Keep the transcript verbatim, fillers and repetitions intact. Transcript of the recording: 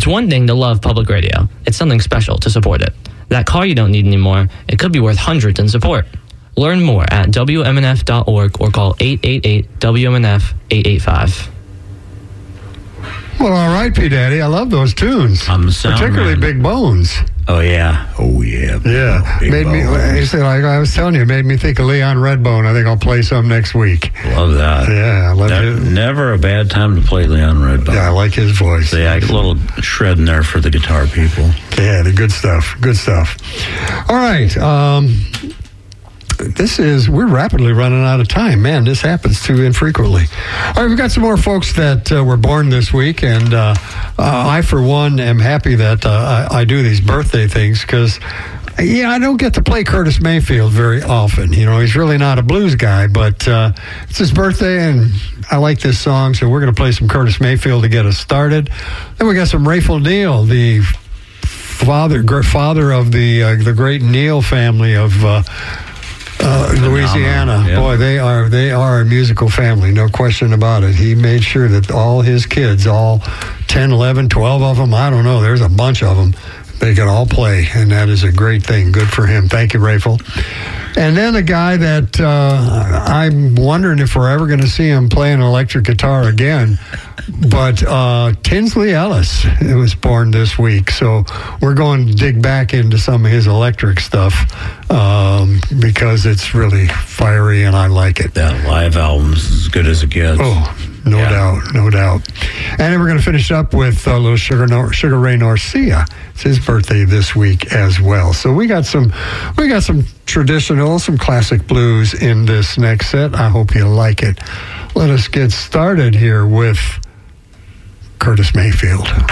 It's one thing to love public radio. It's something special to support it. That car you don't need anymore, it could be worth hundreds in support. Learn more at W M N F dot org or call eight eight eight W M N F eight eight five. Well, all right, P. Daddy. I love those tunes. I'm the sound Particularly man. Big Bones. Oh, yeah. Oh, yeah. Yeah. Big made me, Bones. you see, like I was telling you, it made me think of Leon Redbone. I think I'll play some next week. Love that. Yeah, I love Ne- it. Never a bad time to play Leon Redbone. Yeah, I like his voice. So, yeah, a little shred in there for the guitar people. Yeah, the good stuff. Good stuff. All right. Um, this is, we're rapidly running out of time. Man, this happens too infrequently. All right, we've got some more folks that uh, were born this week, and uh, uh, I, for one, am happy that uh, I, I do these birthday things because, yeah, I don't get to play Curtis Mayfield very often. You know, he's really not a blues guy, but uh, it's his birthday, and I like this song, so we're going to play some Curtis Mayfield to get us started. Then we got some Rayful Neal, the father, great father of the uh, the great Neal family of uh, uh, Louisiana. Yeah. Boy, they are they are a musical family, no question about it. He made sure that all his kids, all ten, eleven, twelve of them, I don't know, there's a bunch of them, they can all play, and that is a great thing. Good for him. Thank you, Rayful. And then a guy that uh, I'm wondering if we're ever going to see him play an electric guitar again, but uh, Tinsley Ellis was born this week, so we're going to dig back into some of his electric stuff um, because it's really fiery and I like it. That live album's as good as it gets. Oh, no Yeah. doubt, no doubt. And then we're going to finish up with uh, little Sugar, Nor- Sugar Ray Norcia. It's his birthday this week as well. So we got some, we got some traditional, some classic blues in this next set. I hope you like it. Let us get started here with Curtis Mayfield.